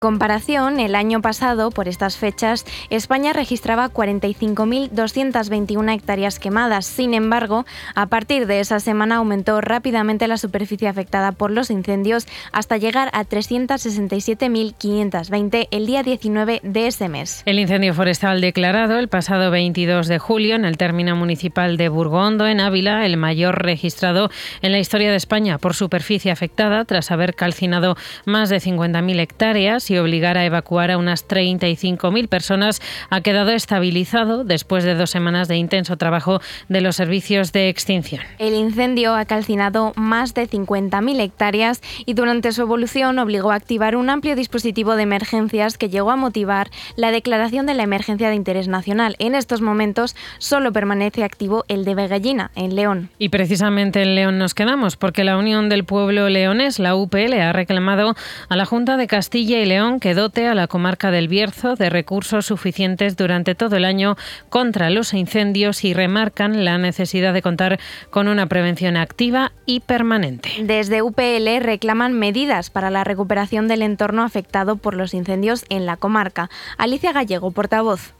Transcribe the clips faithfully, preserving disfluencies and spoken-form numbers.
Comparación, el año pasado, por estas fechas, España registraba cuarenta y cinco mil doscientas veintiuna hectáreas quemadas. Sin embargo, a partir de esa semana aumentó rápidamente la superficie afectada por los incendios hasta llegar a trescientas sesenta y siete mil quinientas veinte el día diecinueve de ese mes. El incendio forestal declarado el pasado veintidós de julio en el término municipal de Burgondo, en Ávila, el mayor registrado en la historia de España por superficie afectada, tras haber calcinado más de cincuenta mil hectáreas y obligar a evacuar a unas treinta y cinco mil personas, ha quedado estabilizado después de dos semanas de intenso trabajo de los servicios de extinción. El incendio ha calcinado más de cincuenta mil hectáreas y durante su evolución obligó a activar un amplio dispositivo de emergencias que llegó a motivar la declaración de la emergencia de interés nacional. En estos momentos solo permanece activo el de Vegallina, en León. Y precisamente en León nos quedamos, porque la Unión del Pueblo Leonés, la U P L, ha reclamado a la Junta de Castilla y León que dote a la comarca del Bierzo de recursos suficientes durante todo el año contra los incendios y remarcan la necesidad de contar con una prevención activa y permanente. Desde U P L reclaman medidas para la recuperación del entorno afectado por los incendios en la comarca. Alicia Gallego, portavoz.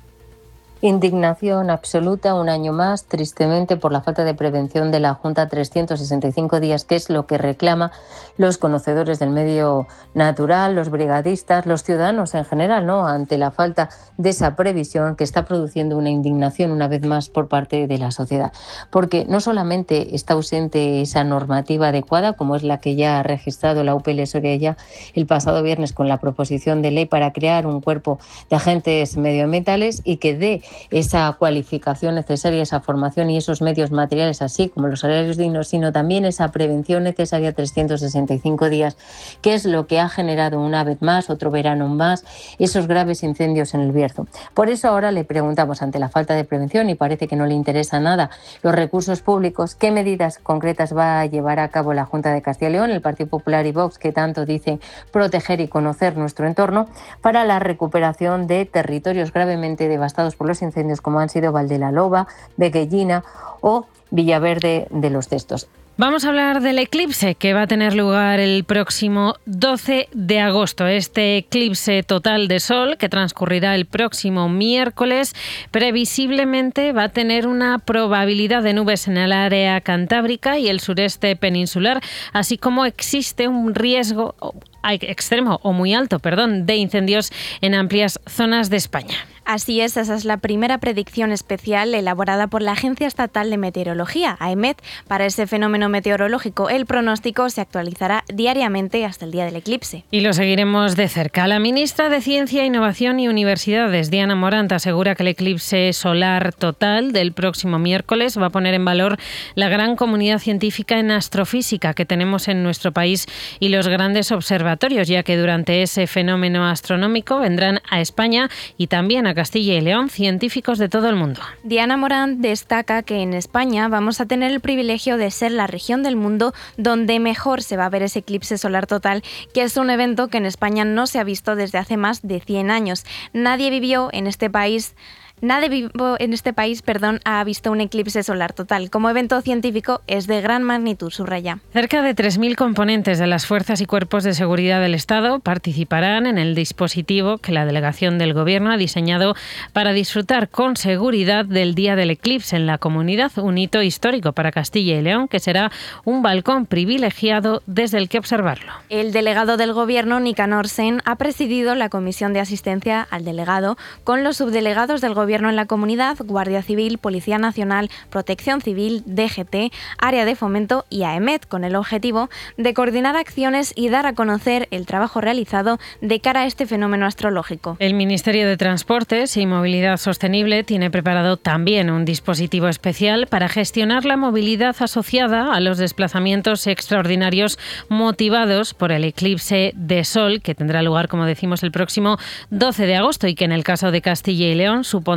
Indignación absoluta un año más, tristemente, por la falta de prevención de la Junta trescientos sesenta y cinco días, que es lo que reclama los conocedores del medio natural, los brigadistas, los ciudadanos en general, ¿no?, ante la falta de esa previsión que está produciendo una indignación una vez más por parte de la sociedad. Porque no solamente está ausente esa normativa adecuada, como es la que ya ha registrado la U P L Soria ya el pasado viernes con la proposición de ley para crear un cuerpo de agentes medioambientales y que dé esa cualificación necesaria, esa formación y esos medios materiales, así como los salarios dignos, sino también esa prevención necesaria trescientos sesenta y cinco días, que es lo que ha generado una vez más, otro verano más, esos graves incendios en el Bierzo. Por eso ahora le preguntamos, ante la falta de prevención, y parece que no le interesa nada los recursos públicos, ¿qué medidas concretas va a llevar a cabo la Junta de Castilla y León, el Partido Popular y Vox, que tanto dicen proteger y conocer nuestro entorno, para la recuperación de territorios gravemente devastados por los incendios como han sido Valdelaloba, Vegallina o Villaverde de los Cestos? Vamos a hablar del eclipse que va a tener lugar el próximo doce de agosto. Este eclipse total de sol que transcurrirá el próximo miércoles previsiblemente va a tener una probabilidad de nubes en el área cantábrica y el sureste peninsular, así como existe un riesgo extremo o muy alto, perdón, de incendios en amplias zonas de España. Así es, esa es la primera predicción especial elaborada por la Agencia Estatal de Meteorología, AEMET, para ese fenómeno meteorológico. El pronóstico se actualizará diariamente hasta el día del eclipse. Y lo seguiremos de cerca. La ministra de Ciencia, Innovación y Universidades, Diana Morant, asegura que el eclipse solar total del próximo miércoles va a poner en valor la gran comunidad científica en astrofísica que tenemos en nuestro país y los grandes observatorios, ya que durante ese fenómeno astronómico vendrán a España y también a Castilla y León científicos de todo el mundo. Diana Morant destaca que en España vamos a tener el privilegio de ser la región del mundo donde mejor se va a ver ese eclipse solar total, que es un evento que en España no se ha visto desde hace más de cien años. Nadie vivió en este país Nadie vivo en este país perdón, ha visto un eclipse solar total. Como evento científico es de gran magnitud, subraya. Cerca de tres mil componentes de las fuerzas y cuerpos de seguridad del Estado participarán en el dispositivo que la delegación del Gobierno ha diseñado para disfrutar con seguridad del día del eclipse en la comunidad, un hito histórico para Castilla y León, que será un balcón privilegiado desde el que observarlo. El delegado del Gobierno, Nicanor Sen, ha presidido la comisión de asistencia al delegado con los subdelegados del Gobierno en la comunidad, Guardia Civil, Policía Nacional, Protección Civil, D G T, Área de Fomento y AEMET, con el objetivo de coordinar acciones y dar a conocer el trabajo realizado de cara a este fenómeno astrológico. El Ministerio de Transportes y Movilidad Sostenible tiene preparado también un dispositivo especial para gestionar la movilidad asociada a los desplazamientos extraordinarios motivados por el eclipse de sol que tendrá lugar, como decimos, el próximo doce de agosto y que en el caso de Castilla y León supone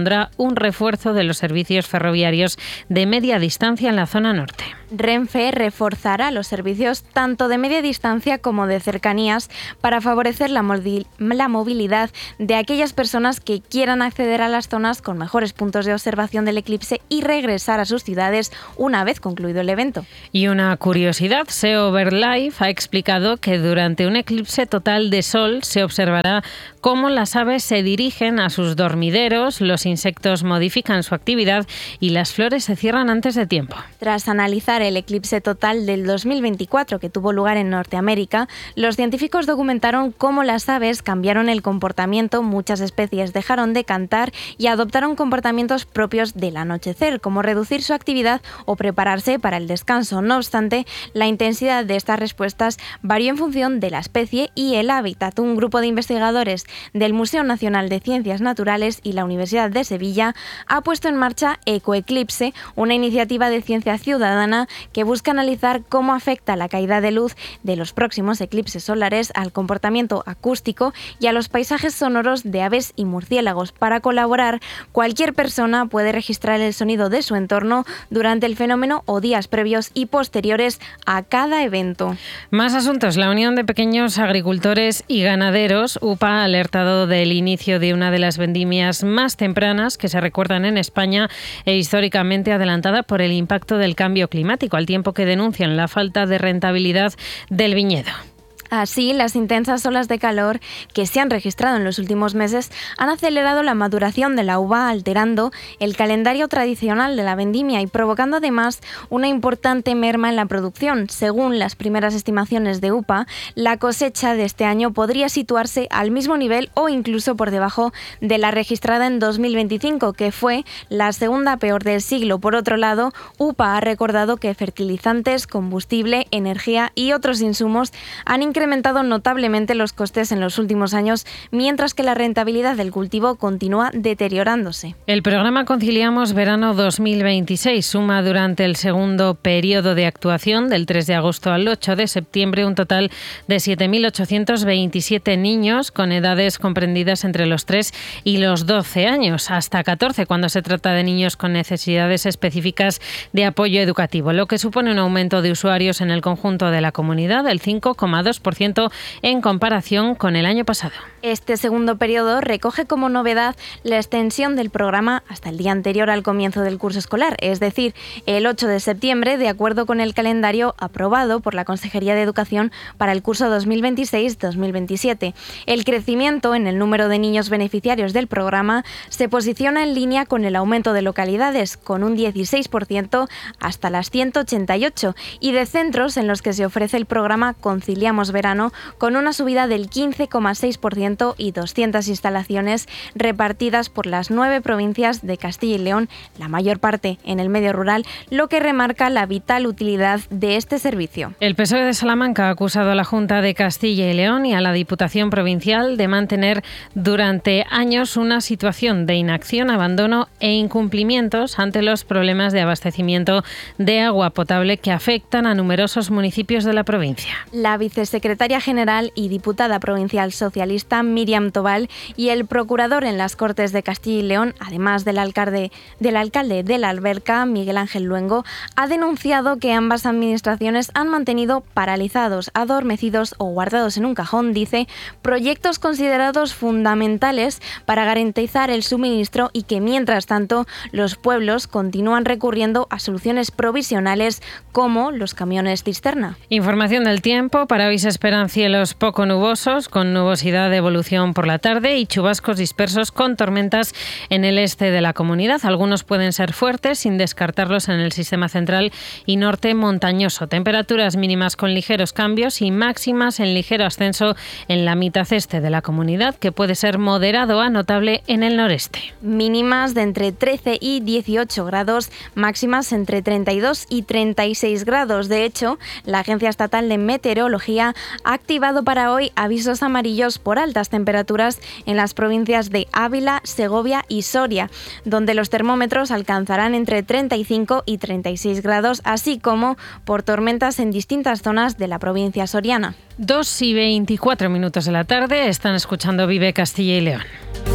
supondrá un refuerzo de los servicios ferroviarios de media distancia en la zona norte. Renfe reforzará los servicios tanto de media distancia como de cercanías para favorecer la, la movilidad de aquellas personas que quieran acceder a las zonas con mejores puntos de observación del eclipse y regresar a sus ciudades una vez concluido el evento. Y una curiosidad, Seoverlife ha explicado que durante un eclipse total de sol se observará cómo las aves se dirigen a sus dormideros, los insectos modifican su actividad y las flores se cierran antes de tiempo. Tras analizar el eclipse total del dos mil veinticuatro que tuvo lugar en Norteamérica, los científicos documentaron cómo las aves cambiaron el comportamiento, muchas especies dejaron de cantar y adoptaron comportamientos propios del anochecer, como reducir su actividad o prepararse para el descanso. No obstante, la intensidad de estas respuestas varió en función de la especie y el hábitat. Un grupo de investigadores del Museo Nacional de Ciencias Naturales y la Universidad de Sevilla ha puesto en marcha Ecoeclipse, una iniciativa de ciencia ciudadana que busca analizar cómo afecta la caída de luz de los próximos eclipses solares al comportamiento acústico y a los paisajes sonoros de aves y murciélagos. Para colaborar, cualquier persona puede registrar el sonido de su entorno durante el fenómeno o días previos y posteriores a cada evento. Más asuntos. La Unión de Pequeños Agricultores y Ganaderos, U P A, ha alertado del inicio de una de las vendimias más tempranas que se recuerdan en España e históricamente adelantada por el impacto del cambio climático, al tiempo que denuncian la falta de rentabilidad del viñedo. Así, las intensas olas de calor que se han registrado en los últimos meses han acelerado la maduración de la uva, alterando el calendario tradicional de la vendimia y provocando además una importante merma en la producción. Según las primeras estimaciones de U P A, la cosecha de este año podría situarse al mismo nivel o incluso por debajo de la registrada en dos mil veinticinco, que fue la segunda peor del siglo. Por otro lado, U P A ha recordado que fertilizantes, combustible, energía y otros insumos han incrementado incrementado notablemente los costes en los últimos años, mientras que la rentabilidad del cultivo continúa deteriorándose. El programa Conciliamos Verano dos mil veintiséis suma durante el segundo periodo de actuación, del tres de agosto al ocho de septiembre, un total de siete mil ochocientos veintisiete niños con edades comprendidas entre los tres y los doce años, hasta catorce cuando se trata de niños con necesidades específicas de apoyo educativo, lo que supone un aumento de usuarios en el conjunto de la comunidad del cinco coma dos por ciento en comparación con el año pasado. Este segundo periodo recoge como novedad la extensión del programa hasta el día anterior al comienzo del curso escolar, es decir, el ocho de septiembre, de acuerdo con el calendario aprobado por la Consejería de Educación para el curso dos mil veintiséis dos mil veintisiete. El crecimiento en el número de niños beneficiarios del programa se posiciona en línea con el aumento de localidades, con un dieciséis por ciento hasta las ciento ochenta y ocho, y de centros en los que se ofrece el programa Conciliamos Verano, con una subida del quince coma seis por ciento y doscientas instalaciones repartidas por las nueve provincias de Castilla y León, la mayor parte en el medio rural, lo que remarca la vital utilidad de este servicio. El P S O E de Salamanca ha acusado a la Junta de Castilla y León y a la Diputación Provincial de mantener durante años una situación de inacción, abandono e incumplimientos ante los problemas de abastecimiento de agua potable que afectan a numerosos municipios de la provincia. La vicesecretaria general y diputada provincial socialista Miriam Tobal y el procurador en las Cortes de Castilla y León, además del alcalde, del alcalde de la Alberca, Miguel Ángel Luengo, ha denunciado que ambas administraciones han mantenido paralizados, adormecidos o guardados en un cajón, dice, proyectos considerados fundamentales para garantizar el suministro y que, mientras tanto, los pueblos continúan recurriendo a soluciones provisionales como los camiones cisterna. Información del tiempo. Para hoy se esperan cielos poco nubosos, con nubosidad de evolución por la tarde y chubascos dispersos con tormentas en el este de la comunidad. Algunos pueden ser fuertes, sin descartarlos en el sistema central y norte montañoso. Temperaturas mínimas con ligeros cambios y máximas en ligero ascenso en la mitad este de la comunidad, que puede ser moderado a notable en el noreste. Mínimas de entre trece y dieciocho grados, máximas entre treinta y dos y treinta y seis grados. De hecho, la Agencia Estatal de Meteorología ha activado para hoy avisos amarillos por altas temperaturas en las provincias de Ávila, Segovia y Soria, donde los termómetros alcanzarán entre treinta y cinco y treinta y seis grados, así como por tormentas en distintas zonas de la provincia soriana. dos y veinticuatro minutos de la tarde, están escuchando Vive Castilla y León.